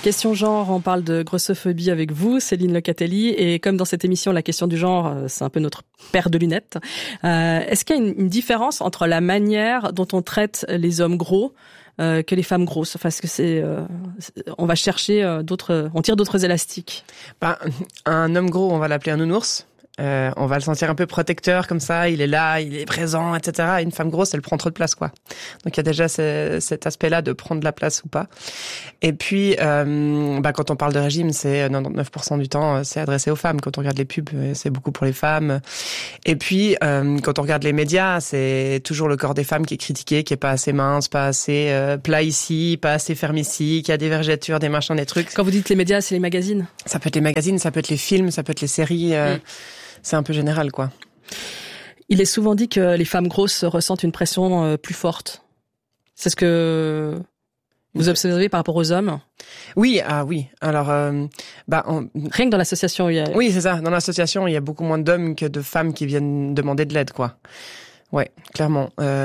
Question genre, on parle de grossophobie avec vous, Céline Locatelli, et comme dans cette émission, la question du genre, c'est un peu notre paire de lunettes. Est-ce qu'il y a une différence entre la manière dont on traite les hommes gros que les femmes grosses? Parce que on va chercher on tire d'autres élastiques. Un homme gros, on va l'appeler un nounours. On va le sentir un peu protecteur comme ça, il est là, il est présent, etc. Et une femme grosse, elle prend trop de place, quoi. Donc il y a déjà cet aspect-là de prendre de la place ou pas. Et puis, quand on parle de régime, c'est 99% du temps, c'est adressé aux femmes. Quand on regarde les pubs, c'est beaucoup pour les femmes. Et puis, quand on regarde les médias, c'est toujours le corps des femmes qui est critiqué, qui est pas assez mince, pas assez plat ici, pas assez ferme ici, qui a des vergetures, des machins, des trucs. Quand vous dites les médias, c'est les magazines? Ça peut être les magazines, ça peut être les films, ça peut être les séries. C'est un peu général, quoi. Il est souvent dit que les femmes grosses ressentent une pression plus forte. C'est ce que vous observez par rapport aux hommes? Oui, Alors, rien que dans l'association, Oui, c'est ça. Dans l'association, il y a beaucoup moins d'hommes que de femmes qui viennent demander de l'aide, quoi. Ouais, clairement.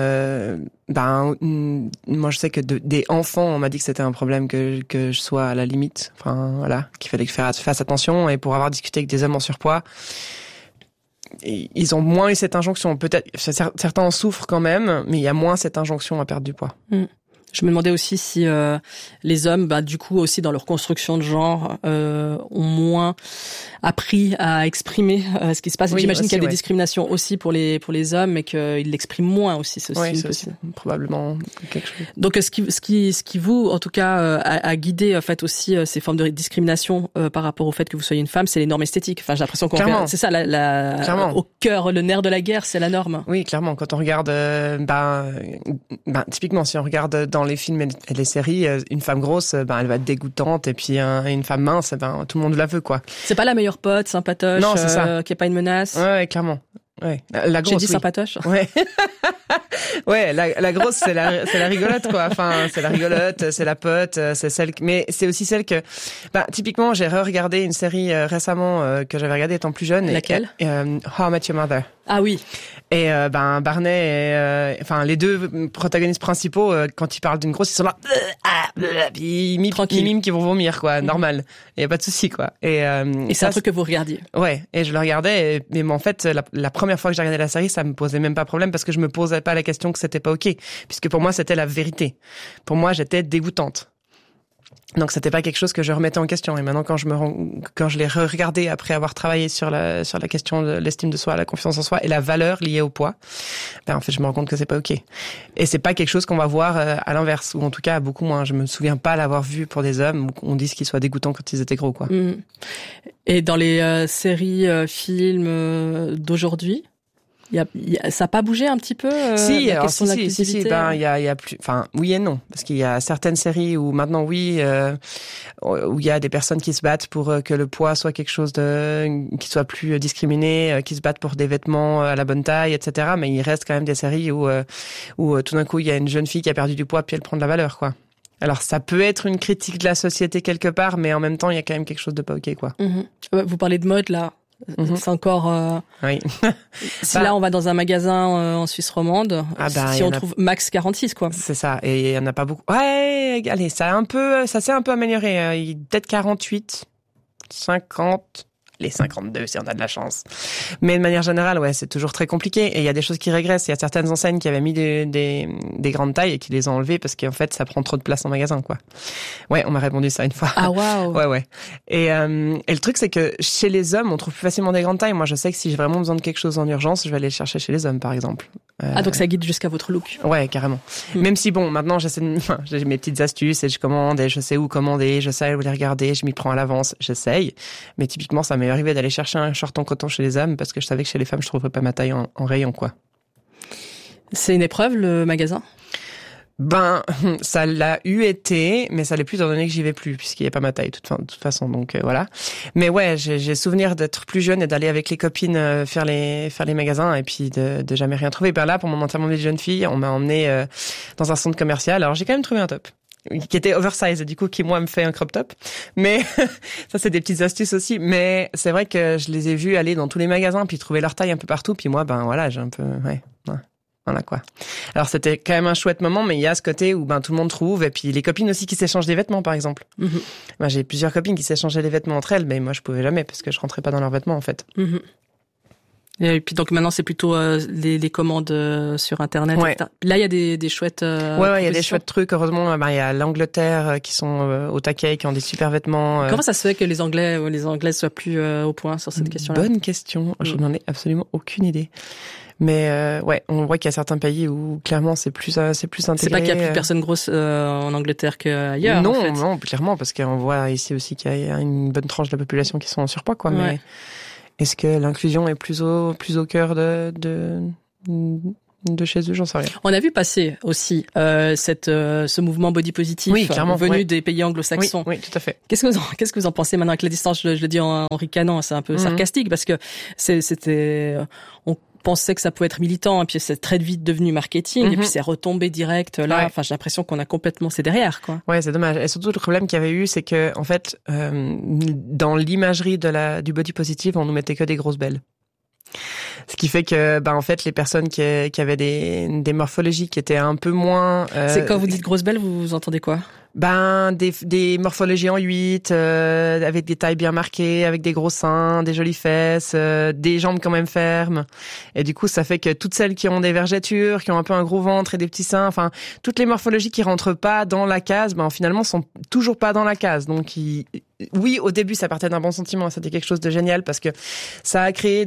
Moi, je sais que des enfants, on m'a dit que c'était un problème que je sois à la limite. Enfin, voilà, qu'il fallait que je fasse attention. Et pour avoir discuté avec des hommes en surpoids, ils ont moins eu cette injonction. Peut-être, certains en souffrent quand même, mais il y a moins cette injonction à perdre du poids. Je me demandais aussi si les hommes, du coup aussi dans leur construction de genre, ont moins appris à exprimer ce qui se passe. J'imagine qu'il y a des discriminations aussi pour les hommes, mais qu'ils l'expriment moins aussi. C'est aussi probablement quelque chose. Donc ce qui vous, en tout cas, a guidé en fait aussi ces formes de discrimination par rapport au fait que vous soyez une femme, c'est les normes esthétiques. Enfin, j'ai l'impression qu'on c'est ça au cœur, le nerf de la guerre, c'est la norme. Oui, clairement. Quand on regarde, typiquement, si on regarde dans les films et les séries, une femme grosse, elle va être dégoûtante, et puis une femme mince, tout le monde la veut, quoi. C'est pas la meilleure pote, sympatoche, non, c'est ça. Qui est pas une menace. Ouais, clairement. Ouais, la grosse. J'ai dit sympatoche. Ouais. Ouais, la grosse, c'est la rigolote, quoi. Enfin, c'est la rigolote, c'est la pote, c'est celle, mais c'est aussi celle que, typiquement, j'ai re-regardé une série récemment que j'avais regardée étant plus jeune. Laquelle? How I Met Your Mother. Ah oui. Et Barney, les deux protagonistes principaux, quand ils parlent d'une grosse, ils sont là, ils miment qu'ils vont vomir, quoi, normal. Il y a pas de souci, quoi. Et c'est un truc que vous regardiez. Ouais. Et je le regardais, mais en fait, la première fois que j'ai regardé la série, ça me posait même pas problème parce que je me posais pas la question que c'était pas ok, puisque pour moi c'était la vérité. Pour moi, j'étais dégoûtante. Donc c'était pas quelque chose que je remettais en question. Et maintenant, quand je l'ai regardé après avoir travaillé sur la question de l'estime de soi, la confiance en soi et la valeur liée au poids, en fait, je me rends compte que c'est pas ok. Et c'est pas quelque chose qu'on va voir à l'inverse, ou en tout cas beaucoup moins. Je me souviens pas l'avoir vu pour des hommes où on dise qu'ils soient dégoûtants quand ils étaient gros, quoi. Et dans les séries, films d'aujourd'hui, ça a pas bougé un petit peu si, la question de l'inclusivité. Il y a plus, oui et non, parce qu'il y a certaines séries où maintenant où il y a des personnes qui se battent pour que le poids soit quelque chose qui soit plus discriminé, qui se battent pour des vêtements à la bonne taille, etc. Mais il reste quand même des séries où tout d'un coup il y a une jeune fille qui a perdu du poids puis elle prend de la valeur, quoi. Alors ça peut être une critique de la société quelque part, mais en même temps il y a quand même quelque chose de pas ok, quoi. Vous parlez de mode là. C'est encore oui. Si là on va dans un magasin en Suisse romande, si on trouve max 46, quoi. C'est ça, et il y en a pas beaucoup. Ouais, allez, ça s'est un peu amélioré, peut-être 48, 50, les 52 si on a de la chance. Mais de manière générale, ouais, c'est toujours très compliqué, et il y a des choses qui régressent. Il y a certaines enseignes qui avaient mis des grandes tailles et qui les ont enlevées parce qu'en fait ça prend trop de place en magasin, quoi. Ouais, on m'a répondu ça une fois. Ah waouh. Ouais. Et le truc c'est que chez les hommes, on trouve plus facilement des grandes tailles. Moi, je sais que si j'ai vraiment besoin de quelque chose en urgence, je vais aller le chercher chez les hommes, par exemple. Donc ça guide jusqu'à votre look. Ouais, carrément. Même si maintenant j'ai mes petites astuces et je commande et je sais où commander, je sais où les regarder, je m'y prends à l'avance, j'essaye. Mais typiquement, ça m'est arrivé d'aller chercher un short en coton chez les hommes parce que je savais que chez les femmes, je trouverais pas ma taille en rayon, quoi. C'est une épreuve, le magasin? Ça l'a été, mais ça l'est plus étant donné que j'y vais plus, puisqu'il n'y a pas ma taille, de toute façon, donc voilà. Mais ouais, j'ai souvenir d'être plus jeune et d'aller avec les copines faire les magasins et puis de jamais rien trouver. Là, pour mon enterrement de jeune fille, on m'a emmené dans un centre commercial. Alors j'ai quand même trouvé un top qui était oversize, du coup, qui moi me fait un crop top. Mais ça, c'est des petites astuces aussi. Mais c'est vrai que je les ai vus aller dans tous les magasins puis trouver leur taille un peu partout. Puis moi, voilà, j'ai un peu, ouais. Voilà quoi. Alors c'était quand même un chouette moment, mais il y a ce côté où tout le monde trouve, et puis les copines aussi qui s'échangent des vêtements par exemple. Moi j'ai plusieurs copines qui s'échangeaient les vêtements entre elles, mais moi je pouvais jamais parce que je rentrais pas dans leurs vêtements en fait. Et puis donc maintenant c'est plutôt les commandes sur internet. Ouais. Là il y a des chouettes. Ouais, il y a des chouettes trucs. Heureusement, il y a l'Angleterre qui sont au taquet, qui ont des super vêtements. Comment ça se fait que les Anglaises soient plus au point sur cette question-là? Bonne question. Je n'en ai absolument aucune idée. Mais ouais, on voit qu'il y a certains pays où clairement c'est plus intégré. C'est pas qu'il y a plus de personnes grosses en Angleterre qu'ailleurs. Non, en fait. non, clairement, parce qu'on voit ici aussi qu'il y a une bonne tranche de la population qui sont en surpoids, quoi. Ouais. Mais est-ce que l'inclusion est plus au cœur de chez eux, j'en sais rien. On a vu passer aussi ce mouvement body positif venu des pays anglo-saxons. Oui, tout à fait. Qu'est-ce que vous en pensez maintenant avec la distance? Je le dis en ricanant, c'est un peu sarcastique parce que on pensait que ça pouvait être militant, et puis c'est très vite devenu marketing, et puis c'est retombé direct là. Enfin, j'ai l'impression qu'on a complètement c'est derrière, quoi. Ouais, c'est dommage. Et surtout, le problème qu'il y avait eu, c'est que en fait, dans l'imagerie du body positive, on nous mettait que des grosses belles. Ce qui fait que, en fait, les personnes qui avaient des morphologies qui étaient un peu moins... C'est quand vous dites grosse belle, vous entendez quoi? Des morphologies en 8, avec des tailles bien marquées, avec des gros seins, des jolies fesses, des jambes quand même fermes. Et du coup, ça fait que toutes celles qui ont des vergetures, qui ont un peu un gros ventre et des petits seins, enfin, toutes les morphologies qui rentrent pas dans la case, finalement, sont toujours pas dans la case. Donc, oui, au début, ça partait d'un bon sentiment. C'était quelque chose de génial parce que ça a créé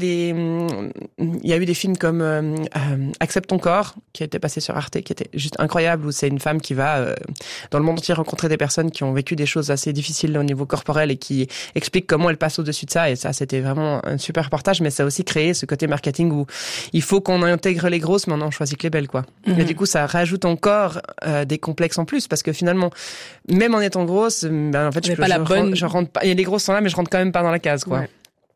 il y a eu des films comme Accepte ton corps, qui a été passé sur Arte, qui était juste incroyable, où c'est une femme qui va dans le monde entier rencontrer des personnes qui ont vécu des choses assez difficiles au niveau corporel et qui expliquent comment elles passent au-dessus de ça. Et ça, c'était vraiment un super reportage, mais ça a aussi créé ce côté marketing où il faut qu'on intègre les grosses, mais on choisit que les belles, quoi. Et du coup, ça rajoute encore des complexes en plus, parce que finalement, même en étant grosse, en fait, je rentre pas. Et les grosses sont là, mais je rentre quand même pas dans la case, quoi. Ouais.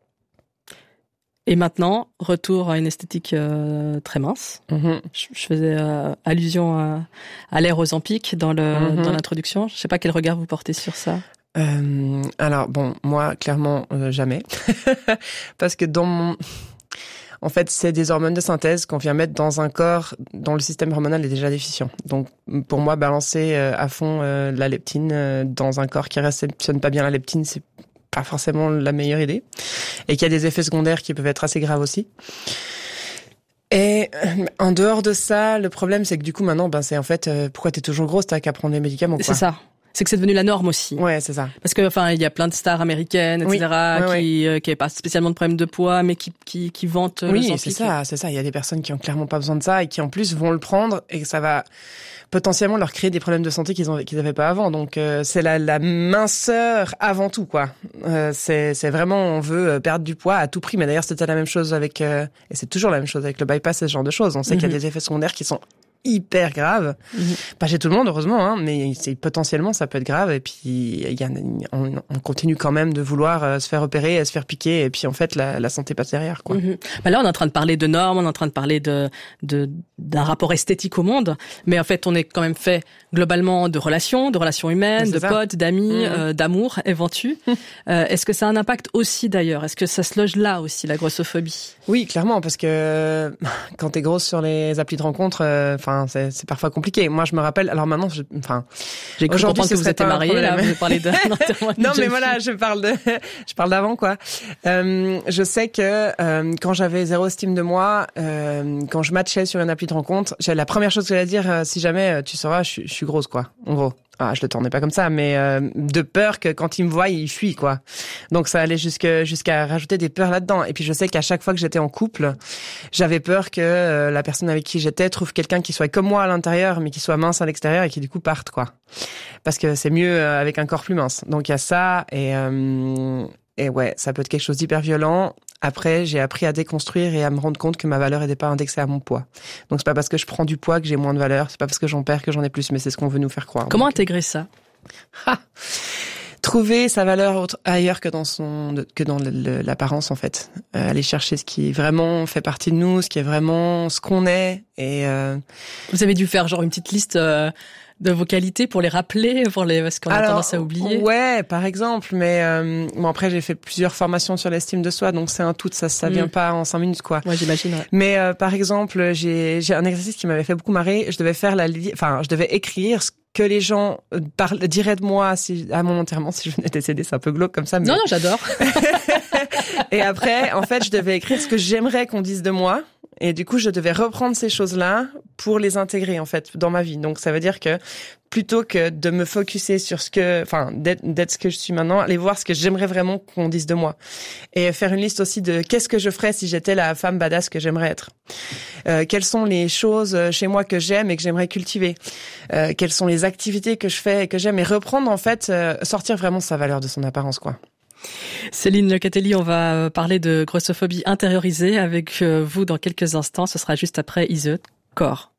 Et maintenant, retour à une esthétique très mince. Je faisais allusion à l'ère Ozempic dans l'introduction. Je sais pas quel regard vous portez sur ça. Alors bon, moi clairement jamais, parce que en fait, c'est des hormones de synthèse qu'on vient mettre dans un corps dont le système hormonal est déjà déficient. Donc, pour moi, balancer à fond la leptine dans un corps qui réceptionne pas bien la leptine, c'est pas forcément la meilleure idée. Et qu'il y a des effets secondaires qui peuvent être assez graves aussi. Et en dehors de ça, le problème, c'est que du coup, maintenant, c'est en fait, pourquoi t'es toujours grosse, t'as qu'à prendre les médicaments, quoi. C'est ça. C'est que c'est devenu la norme aussi. Ouais, c'est ça. Parce que, il y a plein de stars américaines, etc., qui avaient pas spécialement de problème de poids, mais qui vantent le Ozempic. Oui, c'est ça. Il y a des personnes qui ont clairement pas besoin de ça et qui en plus vont le prendre et que ça va potentiellement leur créer des problèmes de santé qu'ils avaient pas avant. Donc c'est la minceur avant tout, quoi. C'est vraiment, on veut perdre du poids à tout prix. Mais d'ailleurs, c'était la même chose avec et c'est toujours la même chose avec le bypass et ce genre de choses. On sait qu'il y a des effets secondaires qui sont hyper grave. Pas chez tout le monde, heureusement, mais potentiellement ça peut être grave. Et puis on continue quand même de vouloir se faire opérer, se faire piquer, et puis en fait la santé passe derrière, quoi. Là, on est en train de parler de normes, on est en train de parler d'un rapport esthétique au monde, mais en fait on est quand même fait globalement de relations humaines, de potes, d'amis, d'amour éventu. Est-ce que ça a un impact aussi d'ailleurs? Est-ce que ça se loge là aussi, la grossophobie? Oui, clairement, parce que quand t'es grosse sur les applis de rencontres, c'est parfois compliqué. Moi, je me rappelle, alors maintenant, j'ai cru comprendre que vous étiez mariés, là, vous parlez de... Non, mais voilà, je parle d'avant, quoi. Je sais que, quand j'avais zéro estime de moi, quand je matchais sur une appli de rencontre, la première chose que j'allais dire, si jamais tu sauras, je suis grosse, quoi. En gros. Je le tournais pas comme ça, mais de peur que quand il me voit, il fuit, quoi. Donc ça allait jusqu'à rajouter des peurs là-dedans. Et puis je sais qu'à chaque fois que j'étais en couple, j'avais peur que la personne avec qui j'étais trouve quelqu'un qui soit comme moi à l'intérieur, mais qui soit mince à l'extérieur et qui du coup parte, quoi. Parce que c'est mieux avec un corps plus mince. Donc il y a ça et ouais, ça peut être quelque chose d'hyper violent. Après, j'ai appris à déconstruire et à me rendre compte que ma valeur n'était pas indexée à mon poids. Donc c'est pas parce que je prends du poids que j'ai moins de valeur, c'est pas parce que j'en perds que j'en ai plus, mais c'est ce qu'on veut nous faire croire. Comment intégrer ça? Trouver sa valeur ailleurs que dans l'apparence, en fait. Aller chercher ce qui vraiment fait partie de nous, ce qui est vraiment ce qu'on est. Et vous avez dû faire genre une petite liste de vos qualités pour les rappeler, parce qu'on a tendance à oublier. Ouais, par exemple, mais bon après j'ai fait plusieurs formations sur l'estime de soi, donc c'est un tout, ça vient pas en 5 minutes quoi. Ouais, j'imagine. Ouais. Mais par exemple, j'ai un exercice qui m'avait fait beaucoup marrer. Je devais faire je devais écrire ce que les gens diraient de moi à mon enterrement si je venais décéder. C'est un peu glauque comme ça. Mais... Non, j'adore. Et après, en fait, je devais écrire ce que j'aimerais qu'on dise de moi. Et du coup, je devais reprendre ces choses-là pour les intégrer, en fait, dans ma vie. Donc, ça veut dire que plutôt que de me focuser sur d'être ce que je suis maintenant, aller voir ce que j'aimerais vraiment qu'on dise de moi. Et faire une liste aussi de qu'est-ce que je ferais si j'étais la femme badass que j'aimerais être. Quelles sont les choses chez moi que j'aime et que j'aimerais cultiver. Quelles sont les activités que je fais et que j'aime. Et reprendre, en fait, sortir vraiment sa valeur de son apparence, quoi. Céline Locatelli, on va parler de grossophobie intériorisée avec vous dans quelques instants. Ce sera juste après Is It Core.